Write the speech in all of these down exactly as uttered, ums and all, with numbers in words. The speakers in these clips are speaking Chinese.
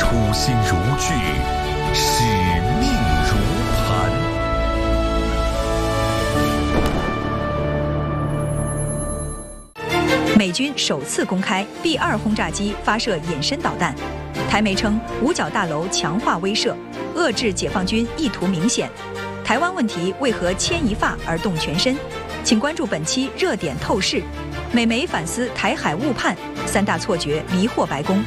初心如炬，使命如磐。 美军首次公开 B 二 轰炸机发射隐身导弹，台媒称五角大楼强化威慑，遏制解放军意图明显。台湾问题为何牵一发而动全身？请关注本期热点透视。美媒反思台海误判，三大错觉迷惑白宫。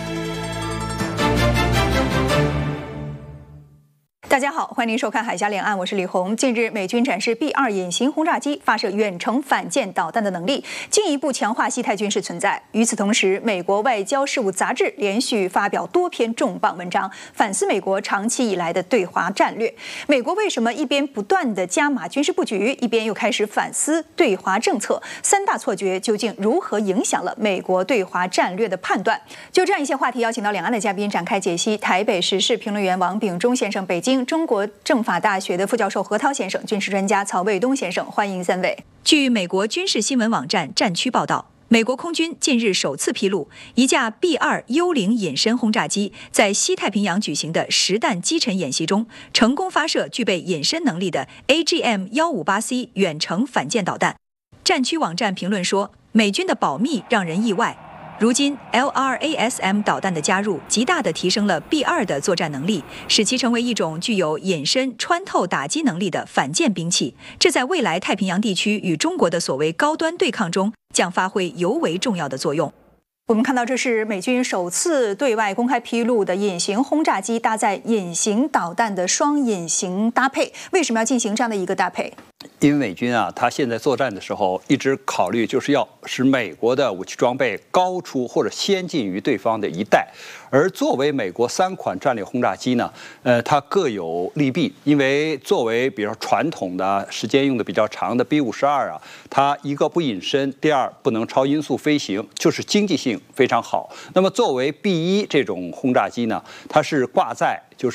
大家好，欢迎收看《海峡两岸》，我是李红。近日，美军展示 B 二 隐形轰炸机发射远程反舰导弹的能力，进一步强化西太军事存在。与此同时，美国外交事务杂志连续发表多篇重磅文章，反思美国长期以来的对华战略。美国为什么一边不断的加码军事布局，一边又开始反思对华政策？三大错觉究竟如何影响了美国对华战略的判断？就这样一些话题，邀请到两岸的嘉宾展开解析。台北时事评论员王炳忠先生，北京中国政法大学的副教授何涛先生，军事专家曹卫东先生，欢迎三位。据美国军事新闻网站战区报道，美国空军近日首次披露，一架 B 二 幽灵隐身轰炸机在西太平洋举行的实弹击沉演习中，成功发射具备隐身能力的 A G M 一五八 C 远程反舰导弹。战区网站评论说，美军的保密让人意外。如今 L R A S M 导弹的加入，极大地提升了 B 二 的作战能力，使其成为一种具有隐身穿透打击能力的反舰兵器。这在未来太平洋地区与中国的所谓高端对抗中，将发挥尤为重要的作用。我们看到，这是美军首次对外公开披露的隐形轰炸机搭载隐形导弹的双隐形搭配。为什么要进行这样的一个搭配？ 因为美军啊，他现在作战的时候一直考虑就是要使美国的武器装备高出或者先进于对方的一代。而作为美国三款战略轰炸机呢，呃，它各有利弊。因为作为比如说传统的时间用的比较长的 B 五十二啊，它一个不隐身，第二不能超音速飞行，就是经济性非常好。那么作为 B 一 这种轰炸机呢，它是挂载就是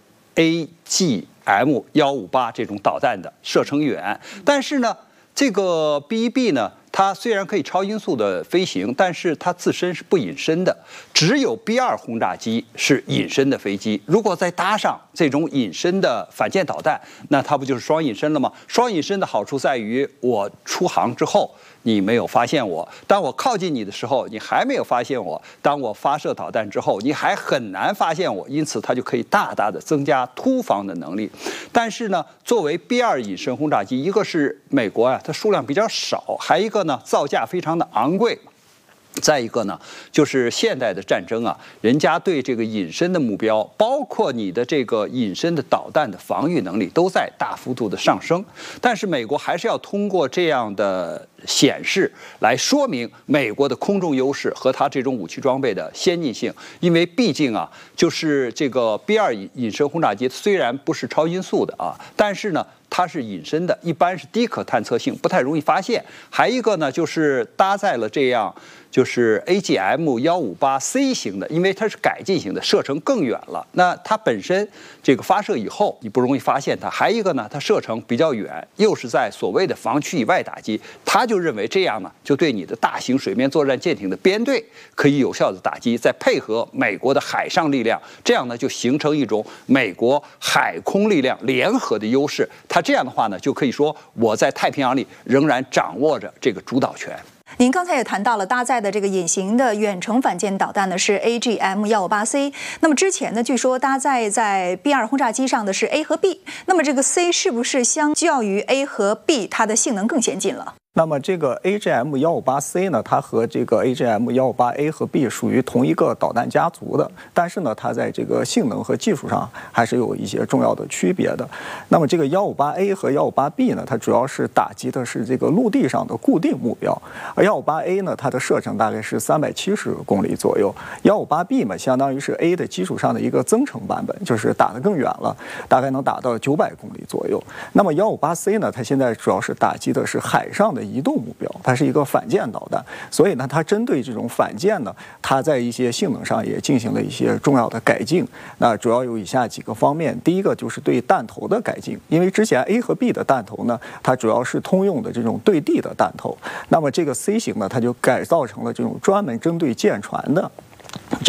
A G M 一五八这种导弹的，射程远。但是呢，这个 B 一 B 呢，它虽然可以超音速的飞行，但是它自身是不隐身的。只有 B 二 轰炸机是隐身的飞机。如果再搭上这种隐身的反舰导弹，那它不就是双隐身了吗？双隐身的好处在于，我出航之后你没有发现我，当我靠近你的时候你还没有发现我，当我发射导弹之后你还很难发现我，因此它就可以大大的增加突防的能力。但是呢，作为 B 二 隐身轰炸机，一个是美国啊，它数量比较少，还一个呢，造价非常的昂贵。再一个呢，就是现代的战争啊，人家对这个隐身的目标，包括你的这个隐身的导弹的防御能力，都在大幅度的上升。但是美国还是要通过这样的显示来说明美国的空中优势和它这种武器装备的先进性。因为毕竟啊，就是这个 B 二 隐身轰炸机虽然不是超音速的啊，但是呢，它是隐身的，一般是低可探测性，不太容易发现。还一个呢，就是搭载了这样就是 A G M 一五八 C 型的，因为它是改进型的，射程更远了。那它本身这个发射以后，你不容易发现它。还一个呢，它射程比较远，又是在所谓的防区以外打击，他就认为这样呢，就对你的大型水面作战舰艇的编队可以有效的打击，再配合美国的海上力量，这样呢就形成一种美国海空力量联合的优势。它这样的话呢，就可以说我在太平洋里仍然掌握着这个主导权。 您刚才也谈到了搭载的这个隐形的远程反舰导弹呢是 A G M 一五八 C， 那么之前呢据说搭载在 B 二 轰炸机上的是 A 和 B， 那么这个 C 是不是相较于 A 和 B 它的性能更先进了？ 那么这个 A G M 一五八 C 呢，它和这个 A G M 一五八 A 和 B 属于同一个导弹家族的，但是呢，它在这个性能和技术上还是有一些重要的区别的。那么这个 一五八 A 和 一五八 B 呢，它主要是打击的是这个陆地上的固定目标，而一五八 A 呢，它的射程大概是三百七十公里左右，一五八 B 嘛，相当于是 A 的基础上的一个增程版本，就是打得更远了，大概能打到九百公里左右。那么一五八 C 呢，它现在主要是打击的是海上的移动目标，它是一个反舰导弹，所以呢，它针对这种反舰呢，它在一些性能上也进行了一些重要的改进。那主要有以下几个方面，第一个就是对弹头的改进，因为之前 A 和 B 的弹头呢，它主要是通用的这种对地的弹头，那么这个 C 型呢，它就改造成了这种专门针对舰船的